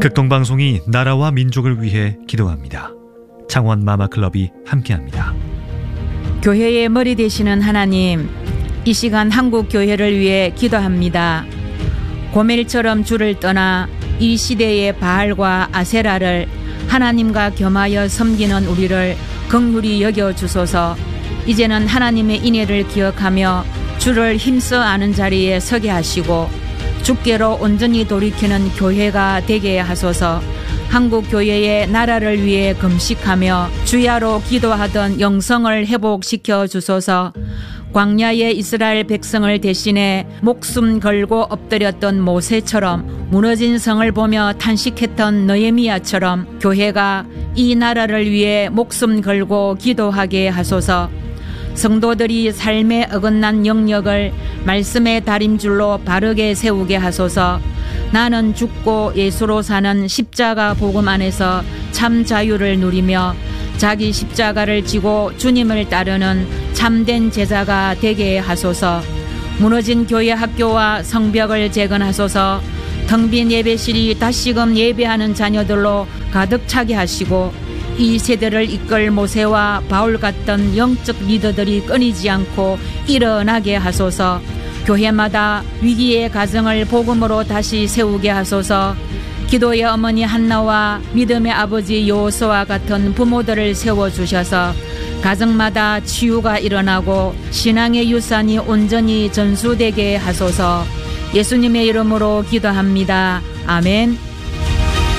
극동방송이 나라와 민족을 위해 기도합니다. 창원 마마클럽이 함께합니다. 교회의 머리 되시는 하나님, 이 시간 한국 교회를 위해 기도합니다. 고멜처럼 주를 떠나 이 시대의 바알과 아세라를 하나님과 겸하여 섬기는 우리를 긍휼히 여겨주소서. 이제는 하나님의 인애를 기억하며 주를 힘써 아는 자리에 서게 하시고 주께로 온전히 돌이키는 교회가 되게 하소서. 한국 교회의 나라를 위해 금식하며 주야로 기도하던 영성을 회복시켜 주소서. 광야의 이스라엘 백성을 대신해 목숨 걸고 엎드렸던 모세처럼 무너진 성을 보며 탄식했던 느헤미야처럼 교회가 이 나라를 위해 목숨 걸고 기도하게 하소서. 성도들이 삶에 어긋난 영역을 말씀의 다림줄로 바르게 세우게 하소서. 나는 죽고 예수로 사는 십자가 복음 안에서 참 자유를 누리며 자기 십자가를 지고 주님을 따르는 참된 제자가 되게 하소서. 무너진 교회 학교와 성벽을 재건하소서. 텅 빈 예배실이 다시금 예배하는 자녀들로 가득 차게 하시고 이 세대를 이끌 모세와 바울 같던 영적 리더들이 끊이지 않고 일어나게 하소서. 교회마다 위기의 가정을 복음으로 다시 세우게 하소서. 기도의 어머니 한나와 믿음의 아버지 여호수아와 같은 부모들을 세워주셔서 가정마다 치유가 일어나고 신앙의 유산이 온전히 전수되게 하소서. 예수님의 이름으로 기도합니다. 아멘.